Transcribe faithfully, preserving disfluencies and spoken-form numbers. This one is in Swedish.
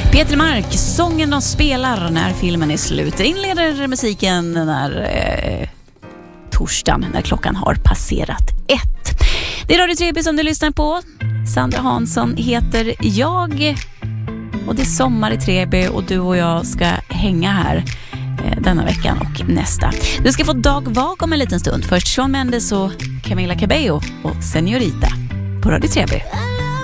Peter Mark, sången de spelar när filmen är slut. Inleder musiken när eh, torsdagen, när klockan har passerat ett. Det är Radio tre B som du lyssnar på. Sandra Hansson heter jag. Och det är sommar i tre B och du och jag ska hänga här eh, denna veckan och nästa. Du ska få Dag Vag om en liten stund. Först Shawn Mendes och Camila Cabello och Señorita på Radio tre B.